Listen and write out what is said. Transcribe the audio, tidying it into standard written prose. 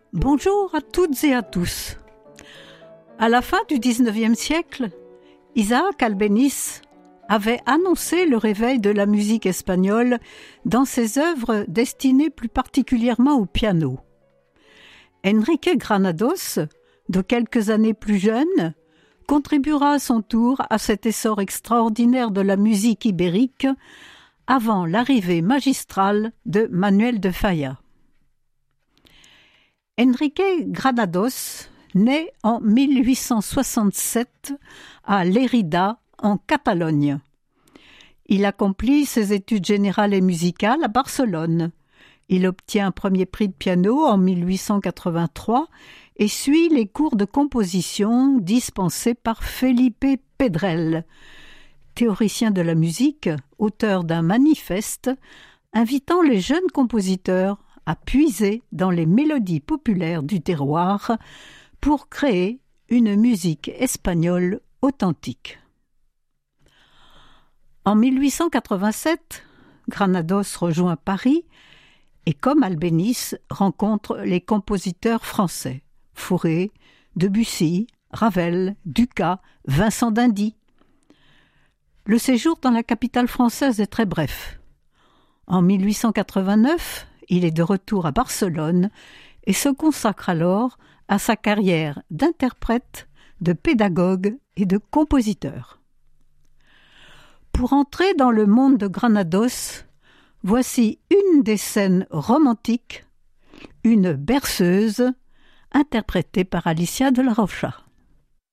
Bonjour à toutes et à tous. À la fin du XIXe siècle, Isaac Albéniz avait annoncé le réveil de la musique espagnole dans ses œuvres destinées plus particulièrement au piano. Enrique Granados, de quelques années plus jeune, contribuera à son tour à cet essor extraordinaire de la musique ibérique avant l'arrivée magistrale de Manuel de Falla. Enrique Granados naît en 1867 à Lérida, en Catalogne. Il accomplit ses études générales et musicales à Barcelone. Il obtient un premier prix de piano en 1883 et suit les cours de composition dispensés par Felipe Pedrell, théoricien de la musique, auteur d'un manifeste invitant les jeunes compositeurs à puiser dans les mélodies populaires du terroir pour créer une musique espagnole authentique. En 1887, Granados rejoint Paris et, comme Albéniz, rencontre les compositeurs français Fauré, Debussy, Ravel, Dukas, Vincent d'Indy. Le séjour dans la capitale française est très bref. En 1889, il est de retour à Barcelone et se consacre alors à sa carrière d'interprète, de pédagogue et de compositeur. Pour entrer dans le monde de Granados, voici une des scènes romantiques, une berceuse, interprétée par Alicia de la Rocha.